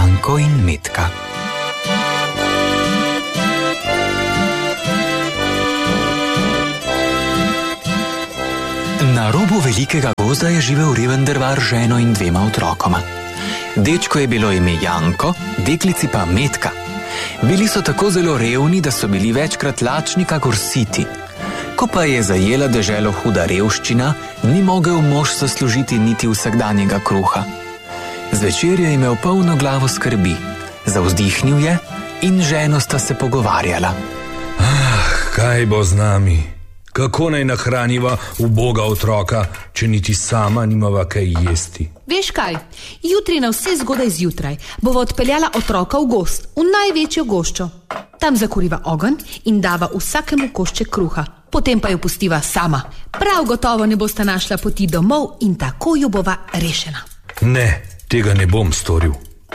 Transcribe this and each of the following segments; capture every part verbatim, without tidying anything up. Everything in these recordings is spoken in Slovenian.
Janko in Metka. Na robu velikega gozda je živel reven drvar z ženo in dvema otrokoma. Dečko je bilo ime Janko, deklici pa Metka. Bili so tako zelo revni, da so bili večkrat lačni kakor siti. Ko pa je zajela deželo huda revščina, ni mogel mož zaslužiti niti vsakdanjega kruha. Zvečer je imel polno glavo skrbi, zavzdihnil je in ženo sta se pogovarjala. Ah, kaj bo z nami? Kako naj nahraniva uboga otroka, če niti sama nimava kaj jesti? Veš kaj, jutri na vse zgodaj zjutraj bova odpeljala otroka v gozd, v največjo goščo. Tam zakuriva ogenj in dava vsakemu košček kruha, potem pa jo pustiva sama. Prav gotovo ne bosta našla poti domov in tako jo bova rešena. Ne, tega ne bom storil.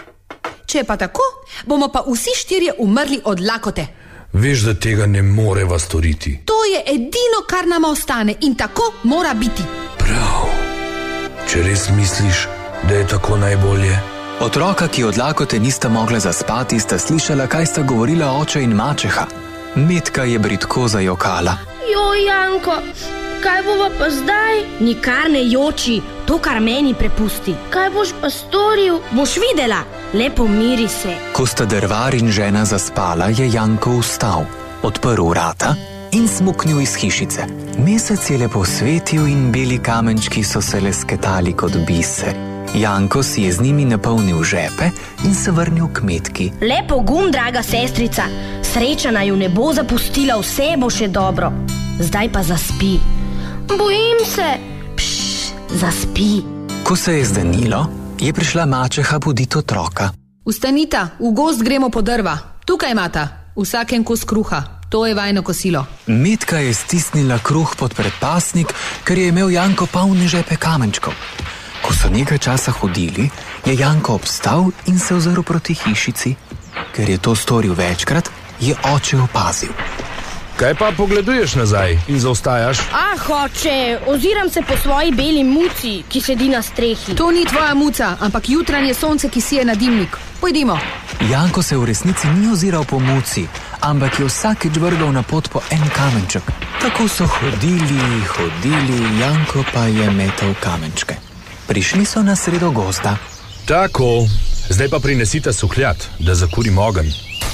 Če pa tako, bomo pa vsi štirje umrli od lakote. Veš, da tega ne moreva storiti. To je edino, kar nama ostane in tako mora biti. Prav. Če res misliš, da je tako najbolje. Otroka, ki od lakote nista mogla zaspati, sta slišala, kaj sta govorila oče in mačeha. Metka je bridko zajokala. Joj, Janko, kaj bova pa zdaj? Nikar ne joči, to kar meni prepusti. Kaj boš pa storil? Boš videla, lepo miri se. Ko sta drvar in žena zaspala, je Janko vstal, odprl vrata in smuknil iz hišice. Mesec je lepo svetil in beli kamenčki so se lesketali kot biser. Janko si je z njimi napolnil žepe in se vrnil k Metki. Lepo gum, draga sestrica, sreča naju ne bo zapustila, vse bo še dobro. Zdaj pa zaspi. Bojim se. Pšš, zaspi. Ko se je zdanilo, je prišla mačeha budit otroka. Vstanita, v gozd gremo po drva. Tukaj imata, vsaken kos kruha. To je vajno kosilo. Metka je stisnila kruh pod predpasnik, ker je imel Janko polne žepe kamenčkov. Ko so nekaj časa hodili, je Janko obstal in se ozrl proti hišici. Ker je to storil večkrat, je oče opazil. Kaj pa pogleduješ nazaj in zaostajaš? Ah, oče, oziram se po svoji beli muci, ki sedi na strehi. To ni tvoja muca, ampak jutranje sonce, ki sije na dimnik. Pojdimo. Janko se v resnici ni oziral po muci, ampak je vsakič vrgal na pot po en kamenček. Tako so hodili, hodili, Janko pa je metal kamenčke. Prišli so na sredo gozda. Tako, zdaj pa prinesite suhljat, da zakurim ogenj.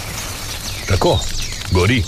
Tako, gori.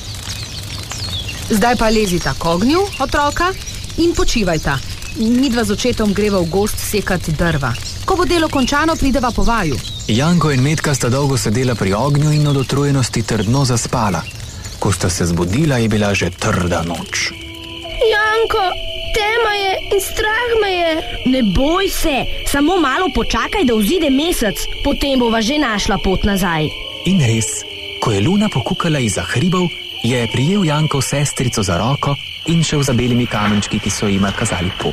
Zdaj pa lezita k ognju, otroka, in počivajta. Midva z očetom greva v gozd sekat drva. Ko bo delo končano, prideva po vaju. Janko in Metka sta dolgo sedela pri ognju in od utrujenosti trdno zaspala. Ko sta se zbudila, je bila že trda noč. Janko, tema je in strah me je. Ne boj se, samo malo počakaj, da vzide mesec, potem bova že našla pot nazaj. In res, ko je luna pokukala izza hribov, je prijel Janko sestrico za roko in šel za belimi kamenčki, ki so jima kazali pot.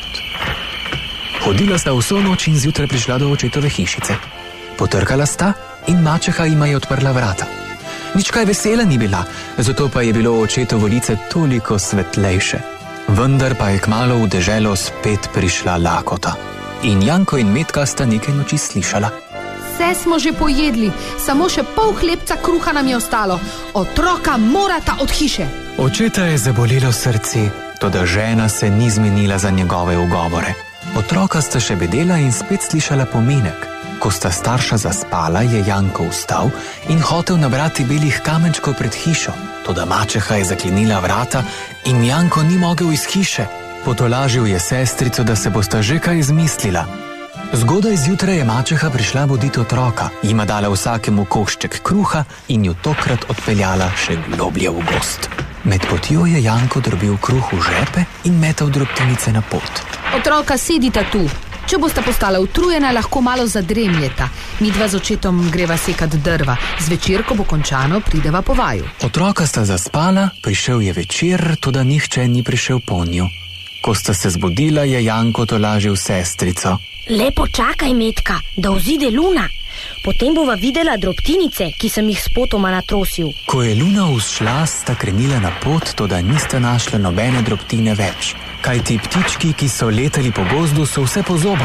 Hodila sta vso noč in zjutraj prišla do očetove hišice. Potrkala sta in mačeha jima je odprla vrata. Nič kaj vesela ni bila, zato pa je bilo očetovo lice toliko svetlejše. Vendar pa je kmalu v deželo spet prišla lakota. In Janko in Metka sta nekaj noči slišala. Vse smo že pojedli, samo še pol hlebca kruha nam je ostalo. Otroka morata od hiše. Očeta je zabolelo srce, toda žena se ni zmenila za njegove ugovore. Otroka sta še bedela in spet slišala pomenek. Ko sta starša zaspala, je Janko vstal in hotel nabrati belih kamenčkov pred hišo. Toda mačeha je zaklenila vrata in Janko ni mogel iz hiše. Potolažil je sestrico, da se bosta že kaj izmislila. Zgodaj zjutraj je mačeha prišla budit otroka, jima dala vsakemu košček kruha in ju tokrat odpeljala še globlje v gozd. Med potjo je Janko drobil kruh v žepe in metal drobtinice na pot. Otroka, sedita tu. Če bosta postala utrujena, lahko malo zadremljeta. Midva z očetom greva sekat drva. Zvečer, ko bo končano, prideva po vaju. Otroka sta zaspala, prišel je večer, toda nihče ni prišel po nju. Ko sta se zbudila, je Janko tolažil sestrico. Lepo čakaj, Metka, da vzide luna. Potem bova videla drobtinice, ki sem jih spotoma natrosil. Ko je luna vzšla, sta krenila na pot, toda nista našla nobene drobtine več. Kajti ptički, ki so letali po gozdu, so vse pozobali.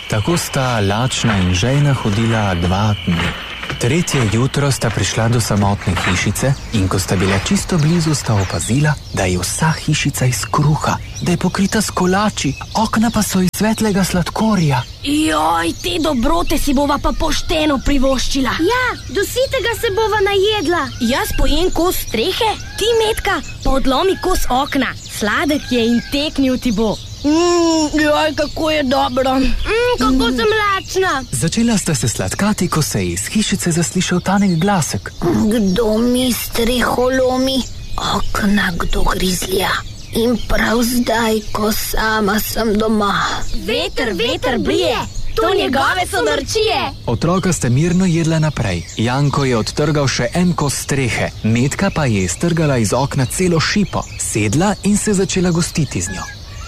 Tako sta lačna in žejna hodila dva dni. Tretje jutro sta prišla do samotne hišice in ko sta bila čisto blizu, sta opazila, da je vsa hišica iz kruha, da je pokrita s kolači, okna pa so iz svetlega sladkorja. Joj, te dobrote si bova pa pošteno privoščila. Ja, do sitega se bova najedla. Jaz pojem kos strehe, ti, Metka, pa odlomi kos okna. Sladek je in teknil ti bo. Mmm, joj, kako je dobro. Mmm, kako sem lačna. Začela sta se sladkati, ko se je iz hišice zaslišal tanek glasek. Kdo mi streho lomi? Okna kdo grizlja? In prav zdaj, ko sama sem doma. Veter, veter brije, to njegove so norčije. Otroka sta mirno jedla naprej. Janko je odtrgal še en kos strehe, Metka pa je iztrgala iz okna celo šipo, sedla in se začela gostiti z njo.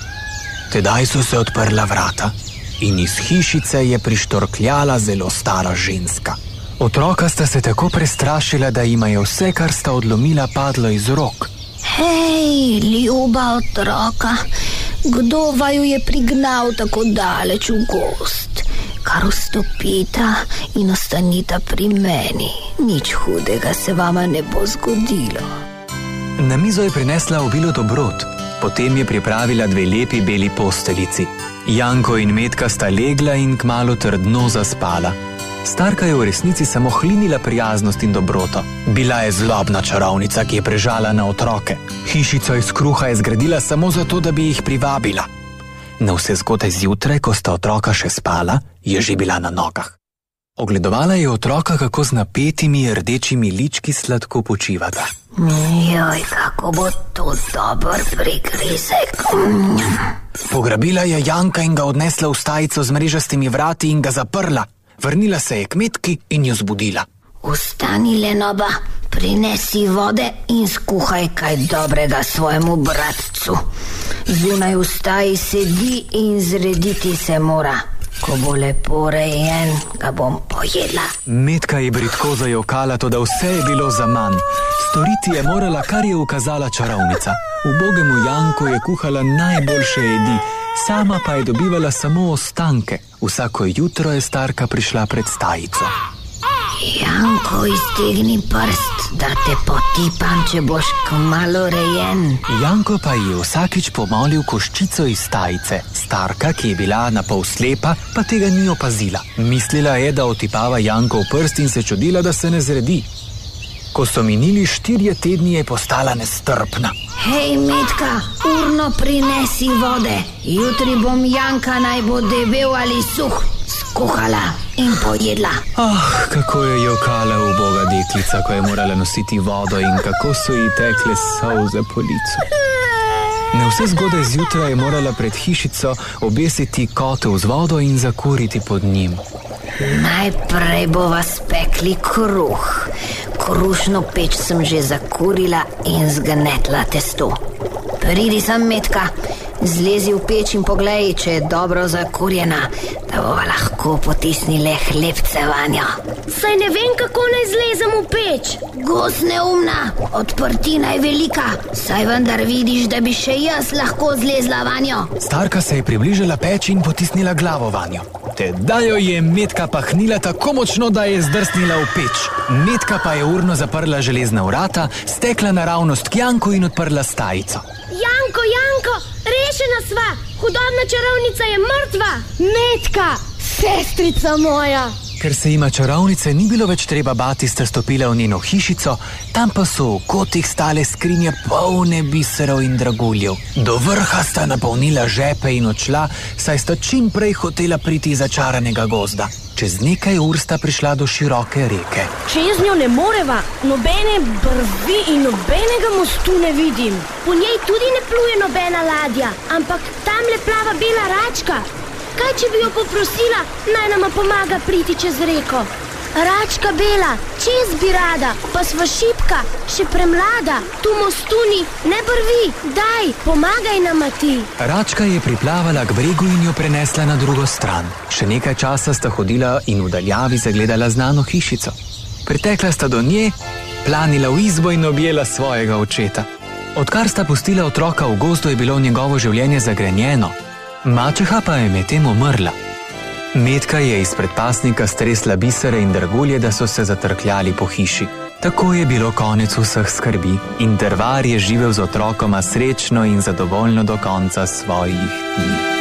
Tedaj so se odprla vrata in iz hišice je prištorkljala zelo stara ženska. Otroka sta se tako prestrašila, da jima je vse, kar sta odlomila, padlo iz rok. Hej, ljuba otroka, kdo vaju je prignal tako daleč v gozd? Kar vstopita in ostanita pri meni. Nič hudega se vama ne bo zgodilo. Na mizo je prinesla obilo dobrot, potem je pripravila dve lepi beli posteljici. Janko in Metka sta legla in kmalu trdno zaspala. Starka je v resnici samo hlinila prijaznost in dobroto. Bila je zlobna čarovnica, ki je prežala na otroke. Hišico iz kruha je zgradila samo zato, da bi jih privabila. Na vse zgodaj zjutraj, ko sta otroka še spala, je že bila na nogah. Ogledovala je otroka, kako z napetimi rdečimi lički sladko počivata. Joj, kako bo to dober prigrizek. Pograbila je Janka in ga odnesla v stajico z mrežastimi vrati in ga zaprla. Vrnila se je k Metki in jo zbudila. Vstani, Lenoba, prinesi vode in skuhaj kaj dobrega svojemu bratcu. Zunaj v staji sedi in zrediti se mora. Ko bo lepo rejen, ga bom pojedla. Metka je bridko zajokala, to da vse je bilo zaman. Storiti je morala, kar je ukazala čarovnica. Ubogemu Janku je kuhala najboljše jedi, sama pa je dobivala samo ostanke. Vsako jutro je starka prišla pred stajico. Janko, iztegni prst, da te potipam, če boš kmalu rejen. Janko pa je vsakič pomolil koščico iz stajice. Starka, ki je bila na pol slepa, pa tega ni opazila. Mislila je, da otipava Janko v prst in se čudila, da se ne zredi. Ko so minili štirje tedni, je postala nestrpna. Hej, Metka, urno prinesi vode. Jutri bom Janka, naj bo debel ali suh, skuhala in pojedla. Ah, kako je jokala uboga deklica, ko je morala nositi vodo in kako so ji tekle solze po licu. Na vse zgodaj zjutraj je morala pred hišico obesiti kotel z vodo in zakuriti pod njim. Najprej bova spekli kruh. Krušno peč sem že zakurila in zgnetla testo. Pridi sem, Metka, zlezi v peč in poglej, če je dobro zakurjena, da bova lahko potisnili hlebce vanjo. Saj ne vem, kako naj zlezem v peč. Gos neumna, odprtina je velika, saj vendar vidiš, da bi še jaz lahko zlezla vanjo. Starka se je približala peči in potisnila glavo vanjo. Tedaj jo je Metka pahnila tako močno, da je zdrsnila v peč. Metka pa je urno zaprla železna vrata, stekla naravnost k Janku in odprla stajico. Janko, Janko, rešena sva, hudobna čarovnica je mrtva. Metka, sestrica moja. Ker se jima čarovnice ni bilo več treba bati, sta stopila v njeno hišico, tam pa so v kotih stale skrinje polne biserov in draguljev. Do vrha sta napolnila žepe in odšla, saj sta čim prej hotela priti iz začaranega gozda. Čez nekaj ur sta prišla do široke reke. Čez njo ne moreva, nobene brvi in nobenega mostu ne vidim. Po njej tudi ne pluje nobena ladja, ampak tam le plava bela račka. Kaj, če bi jo poprosila, naj nama pomaga priti čez reko? Račka bela, čez bi rada, pa sva šipka, še premlada, tu mostu ni, ne brvi, daj, pomagaj nama ti. Račka je priplavala k bregu in jo prenesla na drugo stran. Še nekaj časa sta hodila in v daljavi zagledala znano hišico. Pritekla sta do nje, planila v izbo in objela svojega očeta. Odkar sta pustila otroka v gozdu, je bilo njegovo življenje zagrenjeno. Mačeha pa je medtem umrla. Metka je iz predpasnika stresla bisere in dragulje, da so se zatrkljali po hiši. Tako je bilo konec vseh skrbi in drvar je živel z otrokoma srečno in zadovoljno do konca svojih dni.